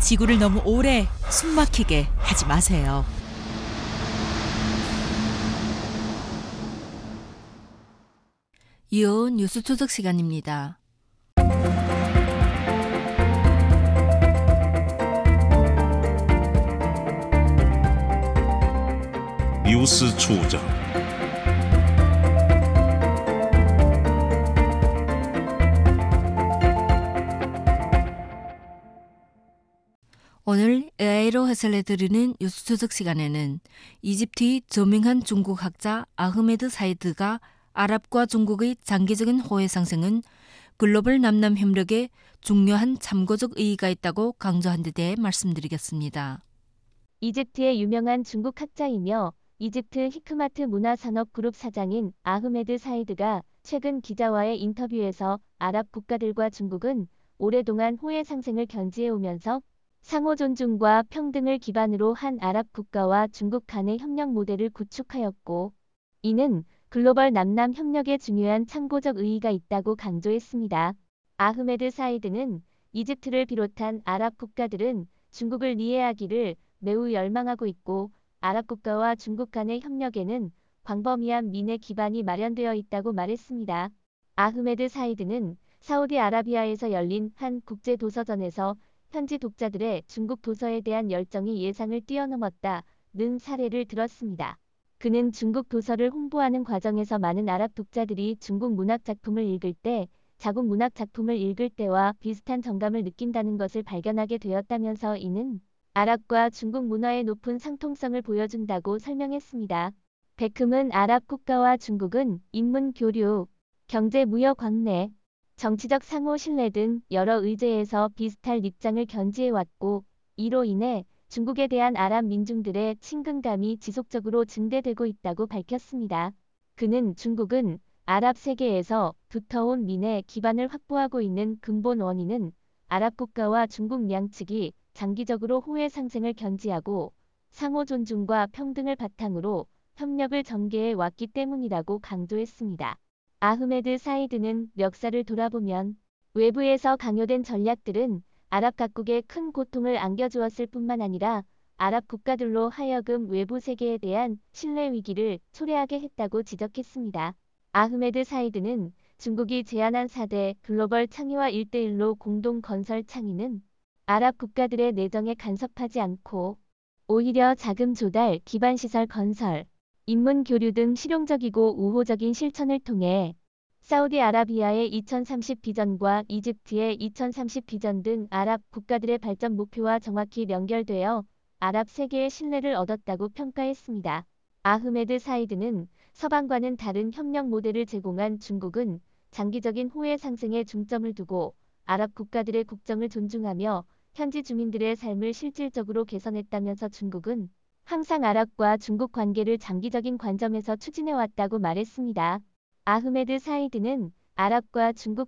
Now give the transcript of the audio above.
지구를 너무 오래 숨막히게 하지 마세요. 이어온 뉴스 초석 시간입니다. 뉴스 추적. 오늘 AI로 해설해드리는 뉴스 초석 시간에는 이집트의 저명한 중국 학자 아흐메드 사이드가 아랍과 중국의 장기적인 호혜 상승은 글로벌 남남 협력에 중요한 참고적 의의가 있다고 강조한 데 대해 말씀드리겠습니다. 이집트의 유명한 중국 학자이며 이집트 히크마트 문화산업그룹 사장인 아흐메드 사이드가 최근 기자와의 인터뷰에서 아랍 국가들과 중국은 오랫동안 호혜 상승을 견지해오면서 상호 존중과 평등을 기반으로 한 아랍 국가와 중국 간의 협력 모델을 구축하였고, 이는 글로벌 남남 협력에 중요한 참고적 의의가 있다고 강조했습니다. 아흐메드 사이드는 이집트를 비롯한 아랍 국가들은 중국을 이해하기를 매우 열망하고 있고, 아랍 국가와 중국 간의 협력에는 광범위한 민의 기반이 마련되어 있다고 말했습니다. 아흐메드 사이드는 사우디아라비아에서 열린 한 국제도서전에서 현지 독자들의 중국 도서에 대한 열정이 예상을 뛰어넘었다는 사례를 들었습니다. 그는 중국 도서를 홍보하는 과정에서 많은 아랍 독자들이 중국 문학 작품을 읽을 때 자국 문학 작품을 읽을 때와 비슷한 정감을 느낀다는 것을 발견하게 되었다면서 이는 아랍과 중국 문화의 높은 상통성을 보여준다고 설명했습니다. 베쿰은 아랍 국가와 중국은 인문 교류, 경제 무역 왕래, 정치적 상호 신뢰 등 여러 의제에서 비슷할 입장을 견지해왔고, 이로 인해 중국에 대한 아랍 민중들의 친근감이 지속적으로 증대되고 있다고 밝혔습니다. 그는 중국은 아랍 세계에서 두터운 민의 기반을 확보하고 있는 근본 원인은 아랍 국가와 중국 양측이 장기적으로 호혜 상승을 견지하고 상호 존중과 평등을 바탕으로 협력을 전개해 왔기 때문이라고 강조했습니다. 아흐메드 사이드는 역사를 돌아보면 외부에서 강요된 전략들은 아랍 각국에 큰 고통을 안겨주었을 뿐만 아니라 아랍 국가들로 하여금 외부 세계에 대한 신뢰 위기를 초래하게 했다고 지적했습니다. 아흐메드 사이드는 중국이 제안한 4대 글로벌 창의와 1대1로 공동 건설 창의는 아랍 국가들의 내정에 간섭하지 않고 오히려 자금 조달, 기반 시설 건설, 인문 교류 등 실용적이고 우호적인 실천을 통해 사우디아라비아의 2030 비전과 이집트의 2030 비전 등 아랍 국가들의 발전 목표와 정확히 연결되어 아랍 세계의 신뢰를 얻었다고 평가했습니다. 아흐메드 사이드는 서방과는 다른 협력 모델을 제공한 중국은 장기적인 호혜 상승에 중점을 두고 아랍 국가들의 국정을 존중하며 현지 주민들의 삶을 실질적으로 개선했다면서 중국은 항상 아랍과 중국 관계를 장기적인 관점에서 추진해왔다고 말했습니다. 아흐메드 사이드는 아랍과 중국